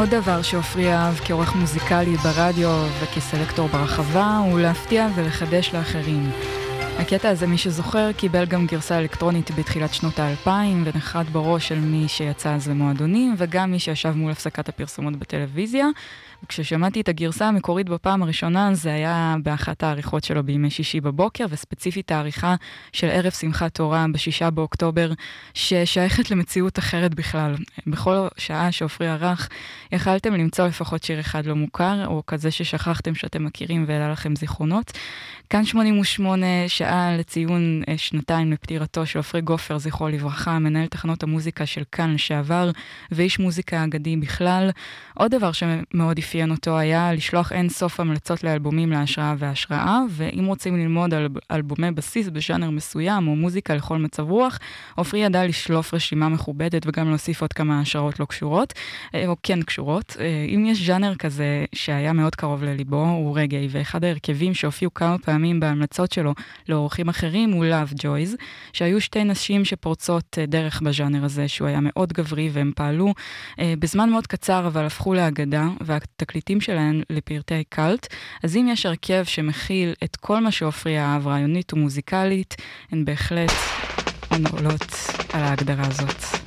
עוד דבר שעופרי אהב כעורך מוזיקלי ברדיו וכסלקטור ברחבה הוא להפתיע ולחדש לאחרים. הקטע הזה, מי שזוכר, קיבל גם גרסה אלקטרונית בתחילת שנות ה-2000 ונחת בראש של מי שיצא אז למועדונים וגם מי שישב מול הפסקת הפרסומות בטלוויזיה. וכששמעתי את הגרסה המקורית בפעם הראשונה, זה היה באחת העריכות שלו בימי שישי בבוקר, וספציפית העריכה של ערב שמחת תורה ב6 באוקטובר, ששייכת למציאות אחרת בכלל. בכל שעה שעופרי ערך, יכלתם למצוא לפחות שיר אחד לא מוכר, או כזה ששכחתם שאתם מכירים והעלה לכם זיכרונות. כאן 88 שעה לציון שנתיים לפטירתו של עופרי גופר, זכרו לברכה, מנהל תחנות המוזיקה של כאן לשעבר, ואיש מוזיקה אגדי בכלל. עוד דבר שמאוד אפיין אותו היה לשלוח אין סוף המלצות לאלבומים להשראה והשראה, ואם רוצים ללמוד על אלבומי בסיס בז'אנר מסוים או מוזיקה לכל מצב רוח, עופרי ידע לשלוף רשימה מכובדת וגם להוסיף עוד כמה השראות לא קשורות, או כן קשורות. אם יש ז'אנר כזה שהיה מאוד קרוב לליבו, הוא רגעי, ואחד ההרכבים שהופיעו כמה פעמים בהמלצות שלו לאורחים אחרים הוא Love Joys, שהיו שתי נשים שפורצות דרך בז'אנר הזה, שהוא היה מאוד גברי, והם פעלו בזמן מאוד קצר, אבל הפכו להגדה, והתקליטים שלהן לפרטי קלט. אז אם יש הרכב שמכיל את כל מה שעופרי אהב, רעיונית ומוזיקלית, הן בהחלט עונות על ההגדרה הזאת.